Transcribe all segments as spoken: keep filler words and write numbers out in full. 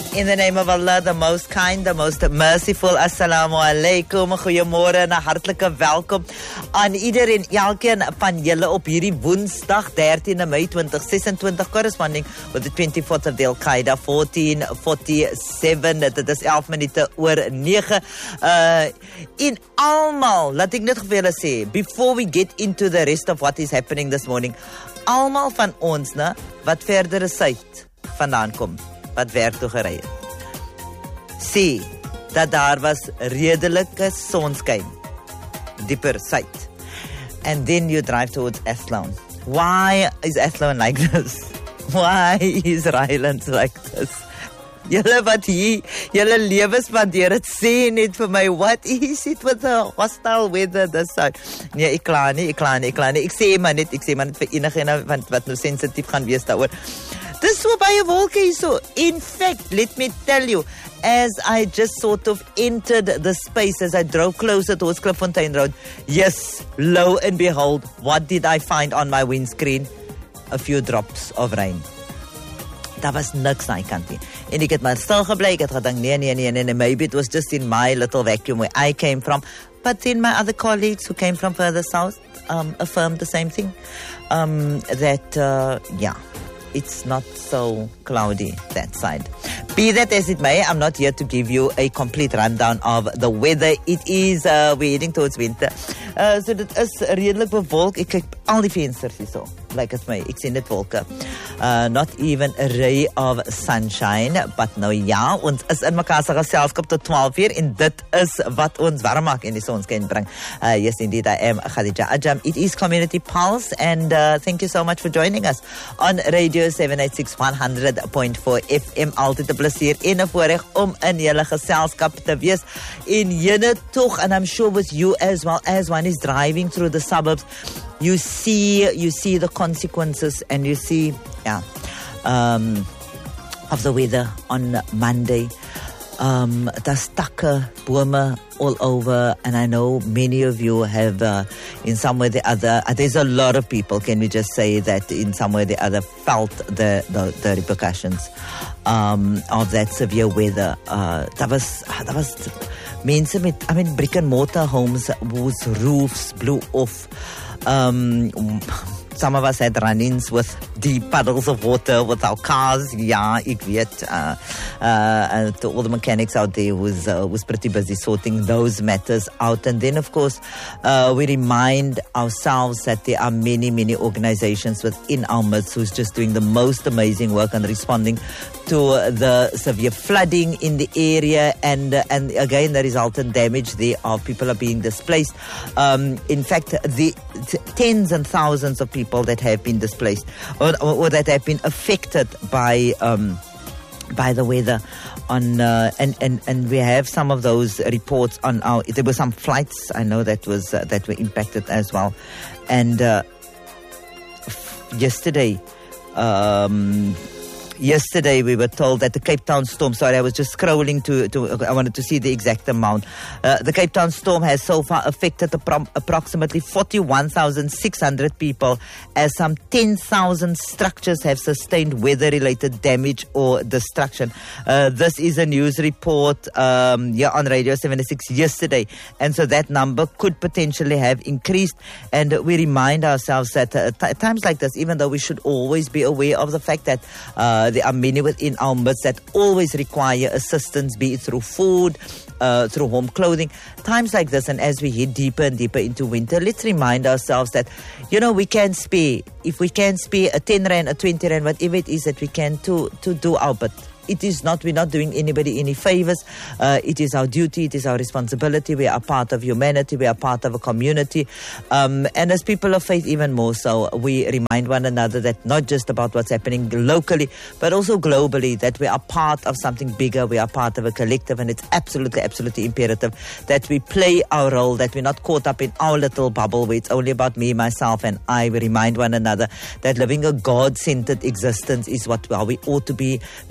In the name of Allah, the most kind, the most merciful. Assalamu alaikum. Goeiemôre en 'n hartlike welkom aan iedereen, elkeen van julle op hierdie Woensdag dertiende Mei twintig sesentwintig, corresponding with the twenty-fourth of Dhul-Qaeda fourteen forty-seven. Dit is elf minute oor nege. Uh, in almal, laat ek net vir julle sê, before we get into the rest of what is happening this morning, almal van ons, ne, wat verdere suid vandaan kom, wat werk toe gery het, sê dat daar was redelike sonskyn dieper suid, and then you drive towards Athlone. Why is Athlone like this? Why is Rylands like this? Julle wat hier julle lewe spandeer, het sê net vir my, what is it with the hostile weather this side? Nee, ek kla nie, ek kla nie, ek kla nie, ek sê maar net, ek sê maar net vir enige ene wat, wat nou sensitief gaan wees daaroor. Dis so baie wolke hier so. In fact, let me tell you, as I just sort of entered the space, as I drove closer towards Klipfontein Road, yes, lo and behold, what did I find on my windscreen? A few drops of rain. Daar was niks aan die kant nie. En ek het maar stil gebly, ek het gedink, nee, nee, nee, nee, nee, maybe it was just in my little vacuum where I came from. But then my other colleagues who came from further south um, affirmed the same thing. Um, that, uh, yeah, it's not so cloudy that side. Be that as it may, I'm not here to give you a complete rundown of the weather. It is, uh, we're heading towards winter. Uh, so dit is redelik bewolk. Ek kyk al die vensters hier so. Like it's my, ek sien dit wolke. Uh, not even a ray of sunshine. But nou ja, ons is in mekaar se geselskap tot twaalf uur en dit is wat ons warm maak en die sonskyn bring. Uh, yes, indeed, I am Khadija Ajam. It is Community Pulse, and uh, thank you so much for joining us on Radio seven eighty-six one hundred point four F M. Altyd 'n plesier en 'n voorreg om in julle geselskap te wees. En jene tog, and I'm sure with you as well, as one is driving through the suburbs, you see you see the consequences, and you see yeah um of the weather on Monday. Um daar's takke, bome all over, and I know many of you have uh, in some way or the other, uh, there's a lot of people, can we just say that in some way or the other felt the the, the repercussions um of that severe weather. Uh that was that was mense met, I mean, brick and mortar homes whose roofs blew off. Um, some of us had run-ins with deep puddles of water with our cars. Ja, ek weet. Uh, uh, and to all the mechanics out there was uh, was pretty busy sorting those matters out. And then, of course, uh, we remind ourselves that there are many, many organizations within our midst who's just doing the most amazing work and responding to the severe flooding in the area, and uh, and again the resultant damage there of people are being displaced. Um, in fact, the t- tens and thousands of people that have been displaced or, or, or that have been affected by um, by the weather. On uh, and and and we have some of those reports on our. There were some flights, I know, that was uh, that were impacted as well, and uh, f- yesterday. Um, Yesterday we were told that the Cape Town storm, sorry, I was just scrolling to, to I wanted to see the exact amount. Uh, the Cape Town storm has so far affected appro- approximately forty-one thousand six hundred people, as some ten thousand structures have sustained weather-related damage or destruction. Uh, this is a news report um, here on Radio seventy-six yesterday, and so that number could potentially have increased. And we remind ourselves that uh, t- at times like this, even though we should always be aware of the fact that uh, there are many within our midst that always require assistance, be it through food, uh, through home clothing. Times like this, and as we head deeper and deeper into winter, let's remind ourselves that, you know, we can spare. If we can spare a ten rand, a twenty rand, whatever it is that we can to, to do our bit. It is not, we're not doing anybody any favors. Uh, it is our duty, it is our responsibility. We are part of humanity, we are part of a community. Um, and as people of faith, even more so, we remind one another that not just about what's happening locally, but also globally, that we are part of something bigger, we are part of a collective, and it's absolutely, absolutely imperative that we play our role, that we're not caught up in our little bubble where it's only about me, myself, and I. We remind one another that living a God-centered existence is what how we ought to be. Living a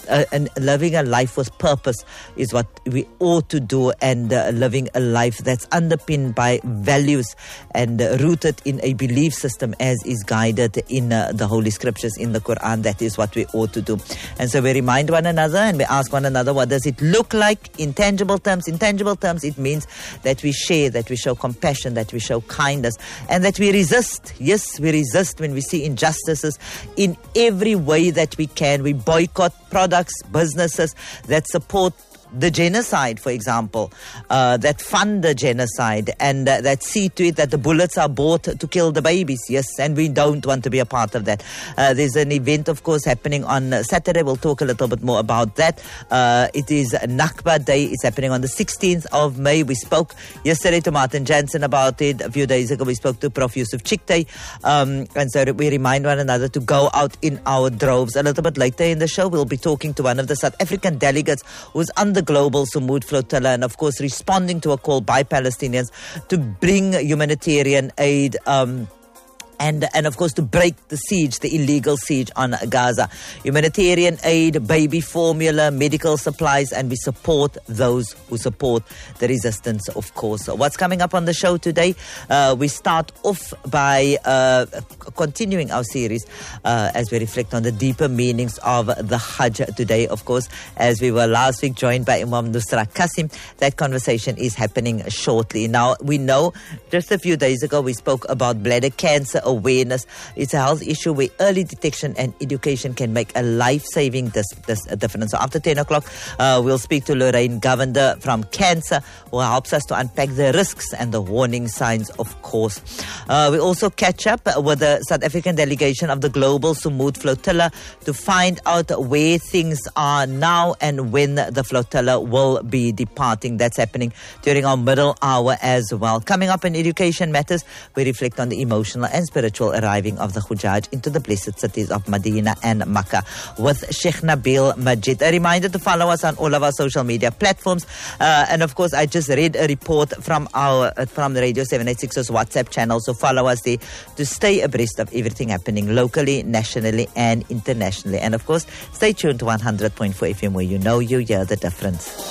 uh, and living a life with purpose is what we ought to do, and uh, living a life that's underpinned by values and uh, rooted in a belief system as is guided in uh, the Holy Scriptures, in the Quran. That is what we ought to do. And so we remind one another and we ask one another, what does it look like in tangible terms? In tangible terms, it means that we share, that we show compassion, that we show kindness, and that we resist. Yes, we resist when we see injustices in every way that we can. We boycott products, businesses that support the genocide, for example, uh, that fund the genocide, and uh, that see to it that the bullets are bought to kill the babies. Yes, and we don't want to be a part of that. Uh, there's an event, of course, happening on Saturday. We'll talk a little bit more about that. Uh, it is Nakba Day. It's happening on the sixteenth of May. We spoke yesterday to Martin Jansen about it. A few days ago, we spoke to Professor Yusuf Chikte. Um, and so we remind one another to go out in our droves. A little bit later in the show, we'll be talking to one of the South African delegates who's on the global Sumud flotilla, and of course responding to a call by Palestinians to bring humanitarian aid um, and and of course to break the siege, the illegal siege on Gaza. Humanitarian aid, baby formula, medical supplies, and we support those who support the resistance, of course. So what's coming up on the show today? Uh, we start off by uh, continuing our series uh, as we reflect on the deeper meanings of the Hajj today, of course, as we were last week joined by Imam Nusrat Qasim. That conversation is happening shortly. Now, we know just a few days ago we spoke about bladder cancer awareness. It's a health issue where early detection and education can make a life-saving dis- dis- difference. So after ten o'clock, uh, we'll speak to Lorraine Govender from Cancer, who helps us to unpack the risks and the warning signs, of course. Uh, we also catch up with the South African delegation of the Global Sumud Flotilla to find out where things are now and when the flotilla will be departing. That's happening during our middle hour as well. Coming up in Education Matters, we reflect on the emotional and spiritual arriving of the Hujjaj into the blessed cities of Medina and Makkah with Sheikh Nabil Majid. A reminder to follow us on all of our social media platforms. Uh, and of course, I just read a report from our uh, from the Radio seven eighty-six's WhatsApp channel. So follow us there to stay abreast of everything happening locally, nationally, and internationally. And of course, stay tuned to one hundred point four F M, where you know you hear the difference.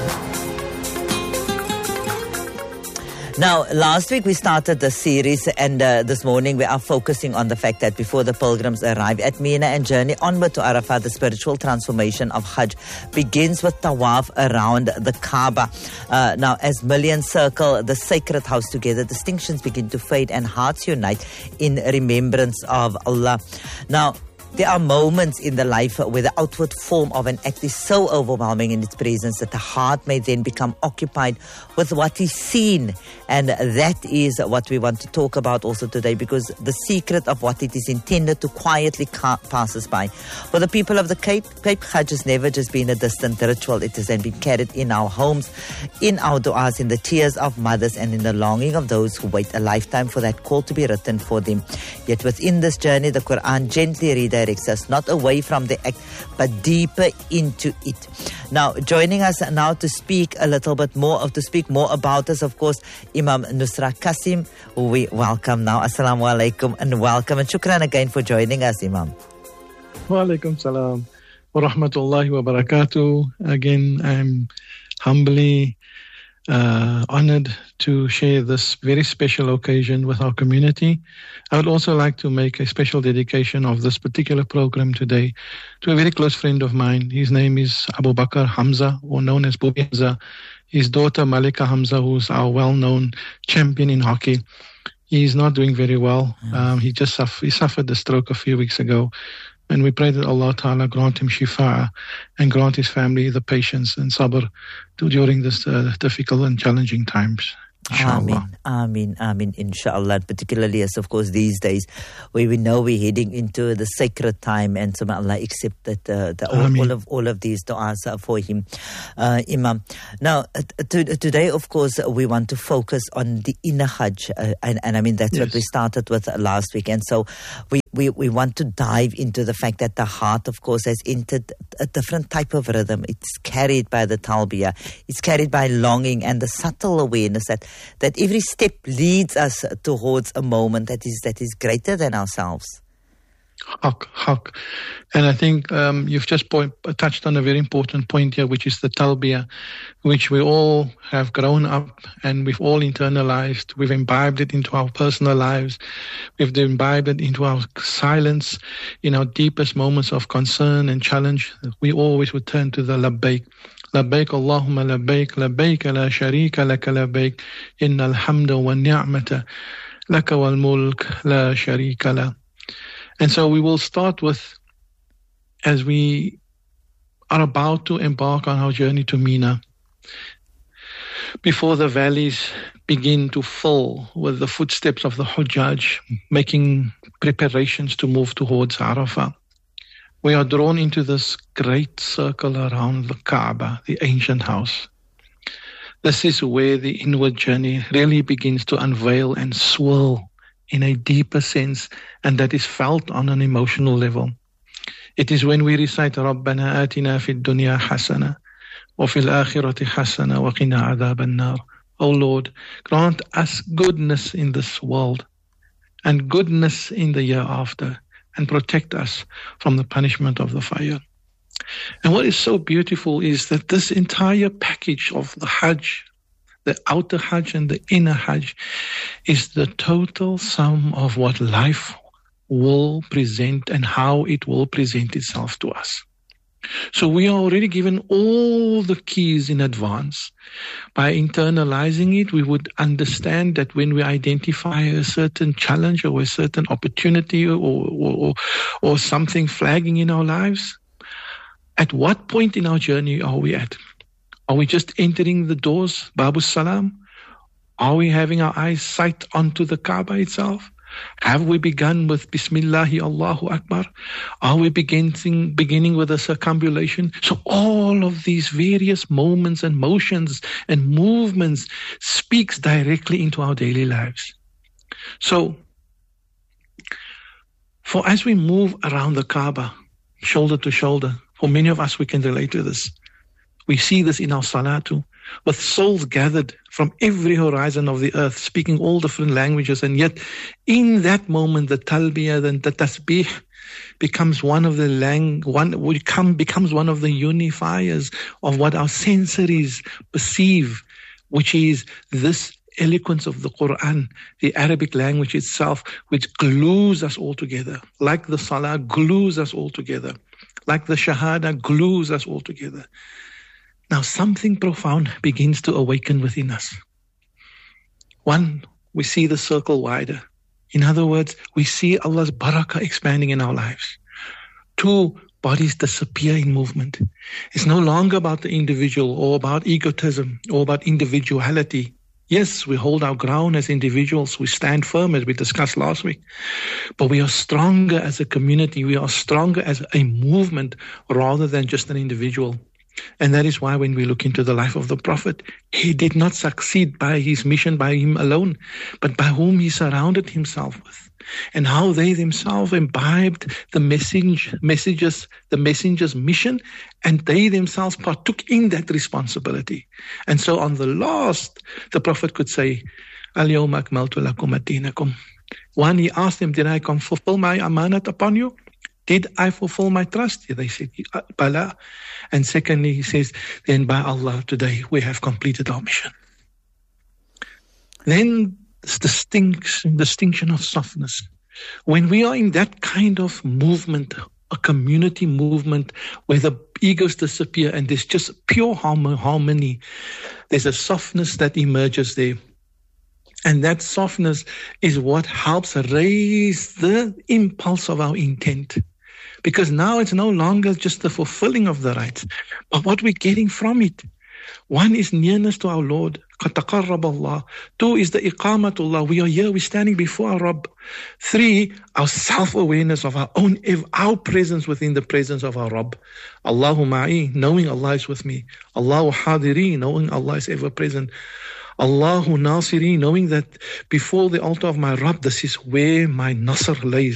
Now, last week we started the series, and uh, this morning we are focusing on the fact that before the pilgrims arrive at Mina and journey onward to Arafat, the spiritual transformation of Hajj begins with tawaf around the Kaaba. Uh, now, as millions circle the sacred house together, distinctions begin to fade and hearts unite in remembrance of Allah. Now, there are moments in the life where the outward form of an act is so overwhelming in its presence that the heart may then become occupied with what is seen. And that is what we want to talk about also today, because the secret of what it is intended to quietly ca- passes by. For the people of the Cape, Cape Hajj has never just been a distant ritual. It has then been carried in our homes, in our du'as, in the tears of mothers, and in the longing of those who wait a lifetime for that call to be written for them. Yet within this journey, the Quran gently redirects us not away from the act, but deeper into it. Now, joining us now to speak a little bit more, of to speak more about us, of course, Imam Nusrat Qasim, who we welcome now. Assalamu alaikum and welcome, and shukran again for joining us, Imam. Wa alaikum salam wa rahmatullahi wa barakatuh. Again, I'm humbly uh, honored to share this very special occasion with our community. I would also like to make a special dedication of this particular program today to a very close friend of mine. His name is Abu Bakr Hamza, or known as Bobby Hamza. His daughter Malika Hamza, who's our well-known champion in hockey, he's not doing very well. Um, he just suffered, he suffered a stroke a few weeks ago. And we pray that Allah Ta'ala grant him shifa and grant his family the patience and sabr to, during this uh, difficult and challenging times. Amen, Amen, Amen, inshallah. Particularly as, of course, these days where we know we're heading into the sacred time, and so may Allah accept that uh, the, all, all of all of these du'as are for him, uh, Imam. Now, uh, to, today, of course, we want to focus on the inner Hajj, uh, and, and I mean that's yes. what we started with last week, and so we. We we want to dive into the fact that the heart, of course, has entered a different type of rhythm. It's carried by the talbiyah. It's carried by longing and the subtle awareness that, that every step leads us towards a moment that is that is greater than ourselves. Haq, haq. And I think um, you've just point, touched on a very important point here, which is the talbiyah, which we all have grown up and we've all internalized. We've imbibed it into our personal lives. We've imbibed it into our silence, in our deepest moments of concern and challenge. We always would turn to the labbaik. لبيك اللهم لبيك لبيك لا شريك لك لبيك إن الحمد والنعمة لك والملك لا شريك له. And so we will start with, as we are about to embark on our journey to Mina, before the valleys begin to fill with the footsteps of the Hujjaj, making preparations to move towards Arafah, we are drawn into this great circle around the Kaaba, the ancient house. This is where the inward journey really begins to unveil and swirl in a deeper sense, and that is felt on an emotional level. It is when we recite رَبَّنَا آتِنَا فِي الدُّنْيَا حَسَنَةً وَفِي الْآخِرَةِ حَسَنَةً وَقِنَا عَذَابَ النَّارِ. O Lord, grant us goodness in this world and goodness in the year after, and protect us from the punishment of the fire. And what is so beautiful is that this entire package of the Hajj, the outer Hajj and the inner Hajj, is the total sum of what life will present and how it will present itself to us. So we are already given all the keys in advance. By internalizing it, we would understand that when we identify a certain challenge or a certain opportunity or, or, or something flagging in our lives, at what point in our journey are we at? Are we just entering the doors, Babu Salam? Are we having our eyes sight onto the Kaaba itself? Have we begun with Bismillahi Allahu Akbar? Are we beginning, beginning with a circumambulation? So all of these various moments and motions and movements speaks directly into our daily lives. So, for as we move around the Kaaba, shoulder to shoulder, for many of us we can relate to this. We see this in our salatu, with souls gathered from every horizon of the earth, speaking all different languages, and yet in that moment the talbiyah, the, the tasbih becomes one of the lang, one become, becomes one of the unifiers of what our sensories perceive, which is this eloquence of the Quran, the Arabic language itself, which glues us all together, like the salah glues us all together, like the shahada glues us all together. Now something profound begins to awaken within us. One, we see the circle wider. In other words, we see Allah's barakah expanding in our lives. Two, bodies disappear in movement. It's no longer about the individual or about egotism or about individuality. Yes, we hold our ground as individuals. We stand firm, as we discussed last week. But we are stronger as a community. We are stronger as a movement rather than just an individual. And that is why when we look into the life of the Prophet, he did not succeed by his mission, by him alone, but by whom he surrounded himself with, and how they themselves imbibed the message, messages, the messenger's mission, and they themselves partook in that responsibility. And so on the last, the Prophet could say, Al-yawma akmaltu lakum ad-dinakum. One, he asked them, did I come fulfill my amanat upon you? Did I fulfill my trust? They said, Bala. And secondly, he says, then by Allah, today we have completed our mission. Then this distinction, distinction of softness. When we are in that kind of movement, a community movement where the egos disappear and there's just pure harmony, there's a softness that emerges there. And that softness is what helps raise the impulse of our intent. Because now it's no longer just the fulfilling of the rights, but what we're getting from it. One is nearness to our Lord. Allah. Two is the iqamatullah. We are here, we're standing before our Rabb. Three, our self-awareness of our own, our presence within the presence of our Rabb. Allahu ma'i, knowing Allah is with me. Allahu hadiri, knowing Allah is ever present. Allahu nasiri, knowing that before the altar of my Rabb, this is where my nasr lays.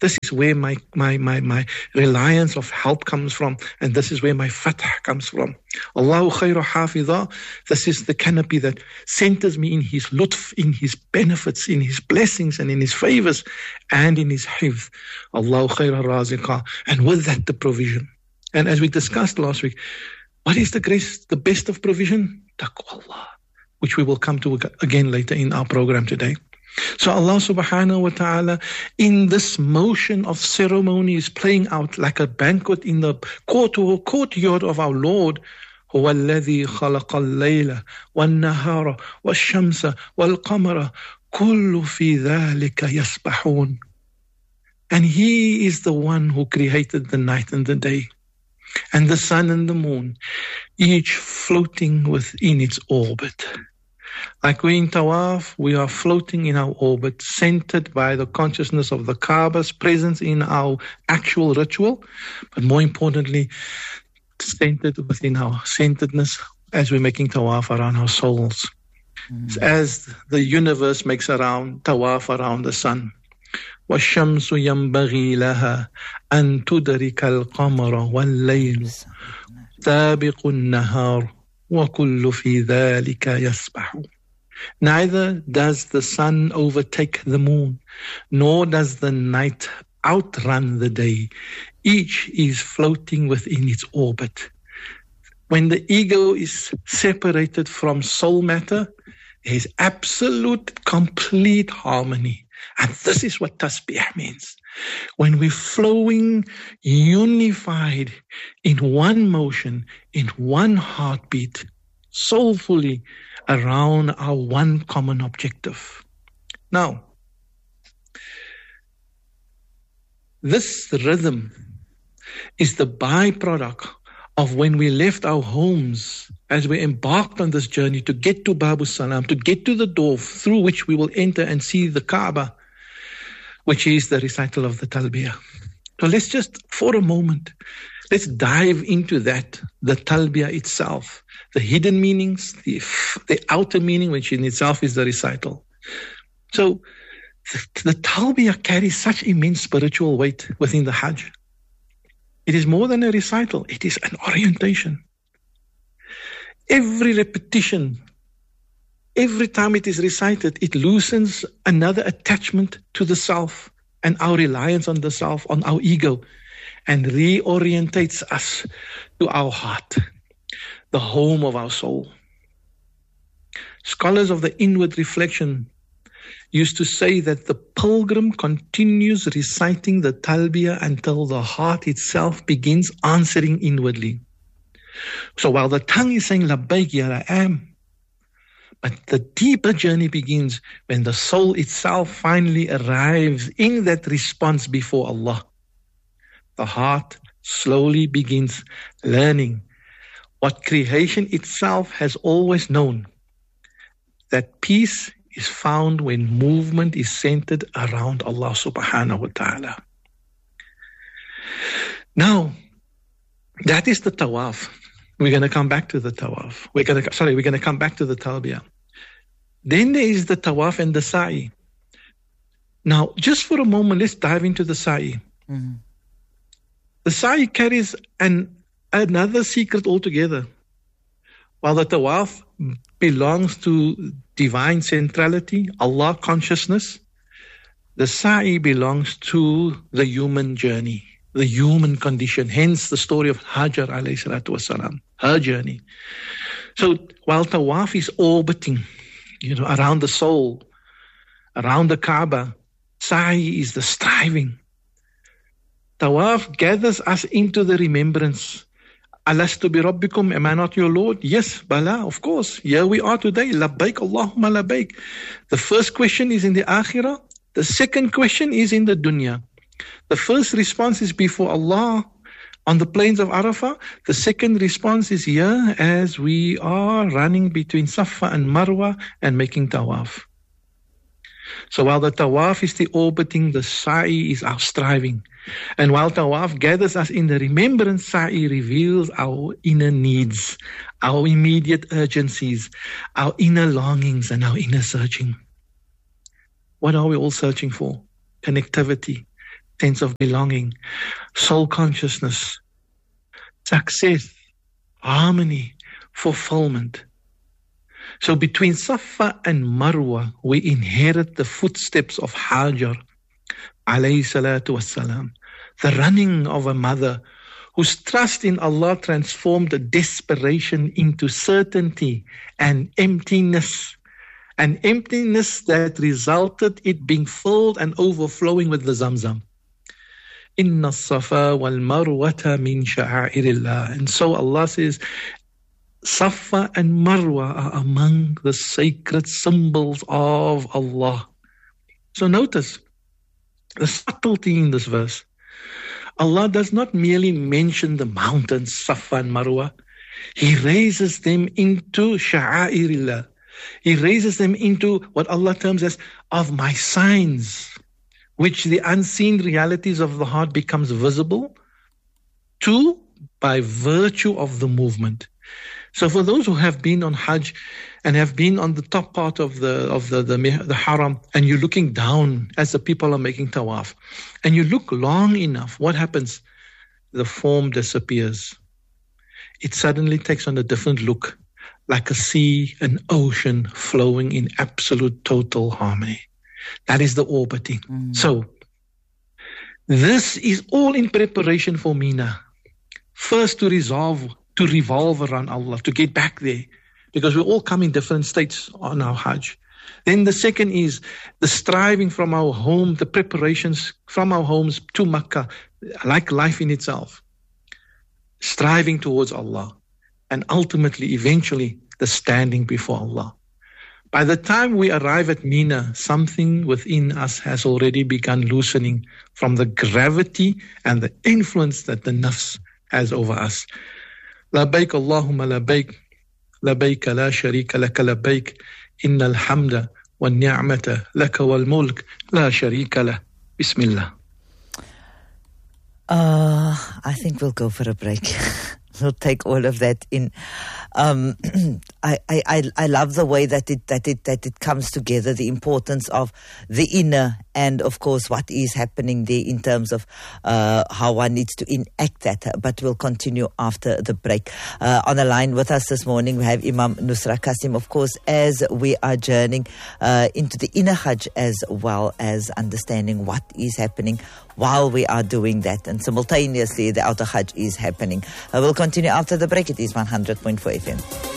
This is where my, my, my, my reliance of help comes from. And this is where my fatah comes from. Allahu khayru hafidha. This is the canopy that centers me in His lutf, in His benefits, in His blessings, and in His favors, and in His hifz. Allahu khayru raziqa. And with that, the provision. And as we discussed last week, what is the grace, the best of provision? Taqwallah, which we will come to again later in our program today. So Allah subhanahu wa ta'ala, in this motion of ceremony, is playing out like a banquet in the court or courtyard of our Lord. هو الذي خلق الليل والنهار والشمس والقمر كل في ذلك يسبحون. And He is the one who created the night and the day, and the sun and the moon, each floating within its orbit. Like we in Tawaf, we are floating in our orbit, centered by the consciousness of the Kaaba's presence in our actual ritual, but more importantly, centered within our centeredness as we're making Tawaf around our souls. Mm. As the universe makes around Tawaf around the sun. وَالشَّمْسُ يَنْبَغِي لَهَا أَن تُدْرِكَ الْقَمَرَ وَاللَّيْلُ سَابِقُ النَّهَارُ وَكُلُّ فِي ذَلِكَ يَسْبَحُ. Neither does the sun overtake the moon, nor does the night outrun the day. Each is floating within its orbit. When the ego is separated from soul matter, there is absolute, complete harmony. And this is what tasbih means. When we're flowing, unified in one motion, in one heartbeat, soulfully around our one common objective. Now, this rhythm is the byproduct of when we left our homes as we embarked on this journey to get to Babu Salam, to get to the door through which we will enter and see the Kaaba, which is the recital of the Talbiyah. So let's just, for a moment, let's dive into that, the Talbiyah itself, the hidden meanings, the, the outer meaning, which in itself is the recital. So the, the Talbiyah carries such immense spiritual weight within the Hajj. It is more than a recital, it is an orientation. Every repetition, every time it is recited, it loosens another attachment to the self and our reliance on the self, on our ego, and reorientates us to our heart, the home of our soul. Scholars of the inward reflection used to say that the pilgrim continues reciting the Talbiyah until the heart itself begins answering inwardly. So while the tongue is saying, Labbaik ya I am, but the deeper journey begins when the soul itself finally arrives in that response before Allah. The heart slowly begins learning what creation itself has always known, that peace is found when movement is centered around Allah subhanahu wa ta'ala. Now, that is the tawaf. We're going to come back to the tawaf. We're going to, sorry, we're going to come back to the talbiyah. Then there is the tawaf and the sa'i. Now, just for a moment, let's dive into the sa'i. Mm-hmm. The sa'i carries an another secret altogether. While the tawaf belongs to divine centrality, Allah consciousness, the sa'i belongs to the human journey, the human condition. Hence the story of Hajar alayhi salatu wasalam, her journey. So while tawaf is orbiting, you know, around the soul, around the Kaaba, sa'i is the striving. Tawaf gathers us into the remembrance. Alastu bi rabbikum, am I not your Lord? Yes, bala, of course. Here we are today. Labbaik Allahumma labbaik. The first question is in the akhirah. The second question is in the dunya. The first response is before Allah on the plains of Arafah. The second response is here as we are running between Safa and Marwa and making tawaf. So while the tawaf is the orbiting, the sa'i is our striving. And while tawaf gathers us in the remembrance, sa'i reveals our inner needs, our immediate urgencies, our inner longings and our inner searching. What are we all searching for? Connectivity, sense of belonging, soul consciousness, success, harmony, fulfillment. So between Safa and Marwa, we inherit the footsteps of Hajar, alayhi salatu wassalam, the running of a mother whose trust in Allah transformed desperation into certainty and emptiness, an emptiness that resulted it being filled and overflowing with the Zamzam. Inna as-safa wal marwata min sha'airillah. And so Allah says, Safa and Marwa are among the sacred symbols of Allah. So notice the subtlety in this verse. Allah does not merely mention the mountains, Safa and Marwa. He raises them into sha'airillah. He raises them into what Allah terms as of my signs, which the unseen realities of the heart becomes visible to by virtue of the movement. So for those who have been on Hajj and have been on the top part of the of the, the, the haram, and you're looking down as the people are making tawaf, and you look long enough, what happens? The form disappears. It suddenly takes on a different look, like a sea, an ocean flowing in absolute total harmony. That is the orbiting. Mm. So this is all in preparation for Mina. First to resolve, to revolve around Allah, to get back there, because we all come in different states on our Hajj. Then the second is the striving from our home, the preparations from our homes to Makkah, like life in itself. Striving towards Allah, and ultimately, eventually, the standing before Allah. By the time we arrive at Mina, something within us has already begun loosening from the gravity and the influence that the nafs has over us. Labayk Allahumma labayk, labayk la sharika laka labayk, inna alhamda wa ni'mata laka wal mulk la sharika lah. Bismillah. Uh, I think we'll go for a break. We'll take all of that in. Um, I, I, I love the way that it that it that it comes together, the importance of the inner and of course what is happening there in terms of uh, how one needs to enact that. But we'll continue after the break. Uh, on the line with us this morning we have Imam Nusra Kasim, of course, as we are journeying uh, into the inner Hajj as well as understanding what is happening while we are doing that, and simultaneously the outer Hajj is happening. Uh, we'll continue after the break. It is one hundred point four F M.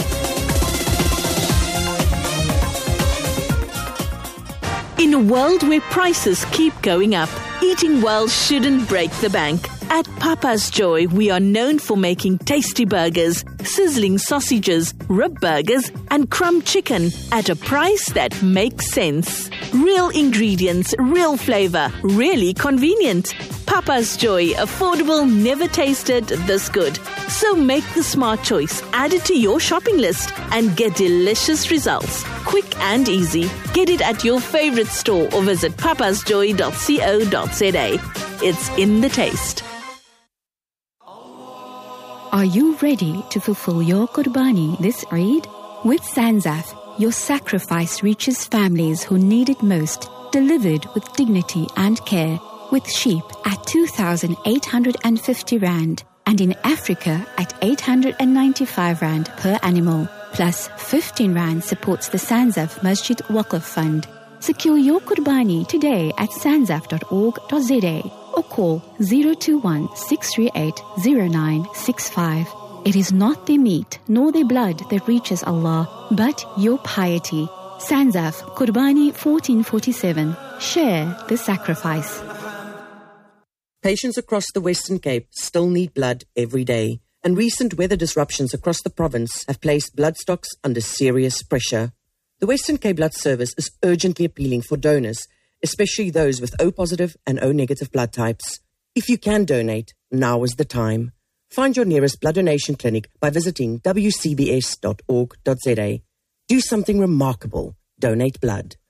In a world where prices keep going up, eating well shouldn't break the bank. At Papa's Joy, we are known for making tasty burgers, sizzling sausages, rib burgers, and crumb chicken at a price that makes sense. Real ingredients, real flavor, really convenient. Papa's Joy, affordable, never tasted this good. So make the smart choice, add it to your shopping list, and get delicious results. Quick and easy. Get it at your favorite store or visit papas joy dot co dot za. It's in the taste. Are you ready to fulfill your Qurbani this Eid? With Sanzaf, your sacrifice reaches families who need it most, delivered with dignity and care, with sheep at two thousand eight hundred fifty rand and in Africa at eight hundred ninety-five rand per animal, plus fifteen rand supports the Sanzaf Masjid Waqf Fund. Secure your Qurbani today at sanzaf dot org dot za or call zero two one, six three eight, zero nine six five. It is not their meat nor their blood that reaches Allah, but your piety. Sanzaf Qurbani fourteen forty-seven. Share the sacrifice. Patients across the Western Cape still need blood every day, and recent weather disruptions across the province have placed blood stocks under serious pressure. The Western Cape Blood Service is urgently appealing for donors, especially those with O positive and O negative blood types. If you can donate, now is the time. Find your nearest blood donation clinic by visiting w c b s dot org dot za. Do something remarkable. Donate blood.